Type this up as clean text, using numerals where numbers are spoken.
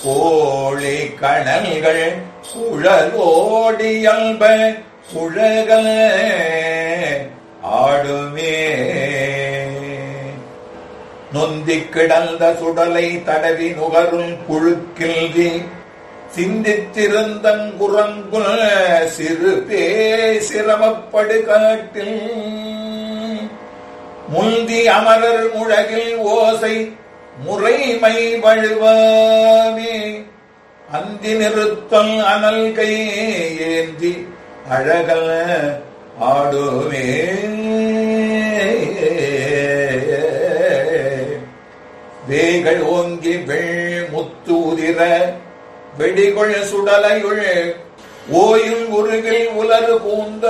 கோழி கணல்கள் குழலோடியல்ப குழக ஆடுமே. நொந்திக் கிடந்த சுடலை தடவி நுகருள் புழுக்கில்வி சிந்தித்திருந்தங்குரங்குல் சிறு பே சிரமப்படு காட்டில் முந்தி அமரர் முழகில் ஓசை முறைமை வழுவாமே. அந்தி நிறுத்தல் அனல் கை ஏந்தி அழகல் ஆடுமே. வேகள் ஓங்கி வெள் முத்து உதிர வெடிகொள் சுடலையுள் ஓயுள் உருகில் உலரு பூந்த